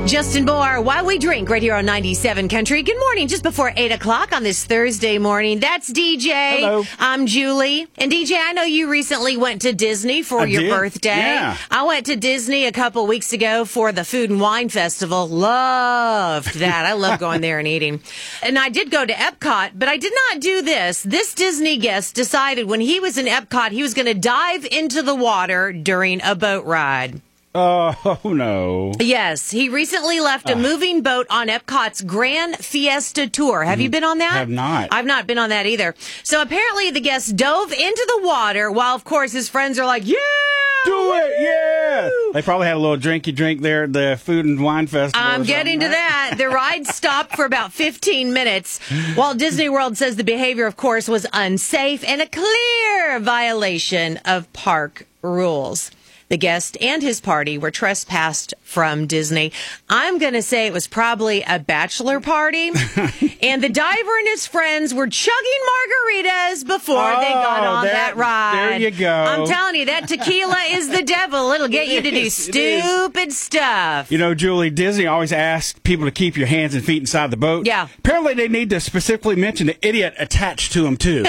Justin Moore, While We Drink, right here on 97 Country. Good morning, just before 8 o'clock on this Thursday morning. That's DJ. Hello. I'm Julie. And DJ, I know you recently went to Disney for your birthday. Yeah. I went to Disney a couple weeks ago for the Food and Wine Festival. Loved that. I love going there and eating. And I did go to Epcot, but I did not do this. This Disney guest decided when he was in Epcot, he was going to dive into the water during a boat ride. Oh, no. Yes, he recently left a moving boat on Epcot's Grand Fiesta Tour. Have you been on that? Have not. I've not been on that either. So apparently the guest dove into the water while, of course, his friends are like, yeah! Do it, yeah! They probably had a little drinky drink there at the Food and Wine Festival. I'm getting to that. The ride stopped for about 15 minutes. Walt Disney World says the behavior, of course, was unsafe and a clear violation of park rules. The guest and his party were trespassed from Disney. I'm going to say it was probably a bachelor party. And the diver and his friends were chugging margaritas before they got on that ride. There you go. I'm telling you, that tequila is the devil. It'll get you to do stupid stuff. You know, Julie, Disney always asks people to keep your hands and feet inside the boat. Yeah. Apparently they need to specifically mention the idiot attached to them, too.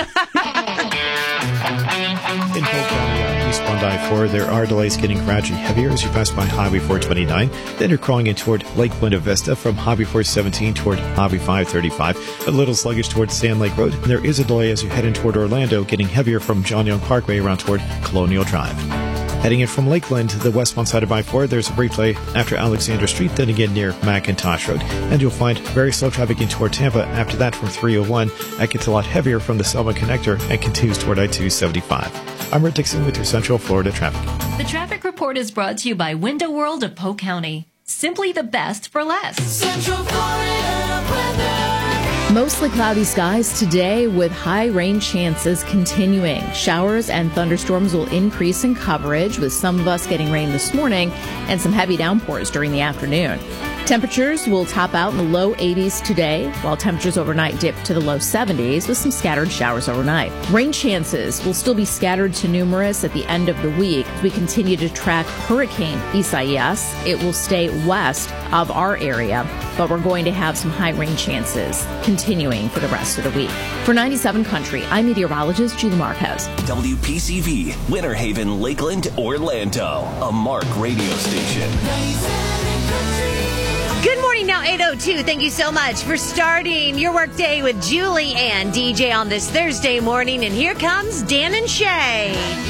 In Polk County, eastbound I-4, there are delays getting gradually heavier as you pass by Highway 429. Then you're crawling in toward Lake Buena Vista from Highway 417 toward Highway 535. A little sluggish toward Sand Lake Road. And there is a delay as you head in toward Orlando, getting heavier from John Young Parkway around toward Colonial Drive. Heading in from Lakeland to the westbound side of I-4, there's a brief delay after Alexandra Street, then again near McIntosh Road. And you'll find very slow traffic in toward Tampa. After that, from 301, that gets a lot heavier from the Selma Connector and continues toward I-275. I'm Rick Dixon with your Central Florida traffic. The traffic report is brought to you by Window World of Polk County. Simply the best for less. Central Florida weather. Mostly cloudy skies today with high rain chances continuing. Showers and thunderstorms will increase in coverage, with some of us getting rain this morning and some heavy downpours during the afternoon. Temperatures will top out in the low 80s today, while temperatures overnight dip to the low 70s with some scattered showers overnight. Rain chances will still be scattered to numerous at the end of the week as we continue to track Hurricane Isaias. It will stay west of our area, but we're going to have some high rain chances continuing for the rest of the week. For 97 Country, I'm meteorologist Julie Marquez. WPCV, Winter Haven, Lakeland, Orlando, a Mark radio station. 97 Country. Good morning, now 8:02. Thank you so much for starting your workday with Julie and DJ on this Thursday morning. And here comes Dan and Shay.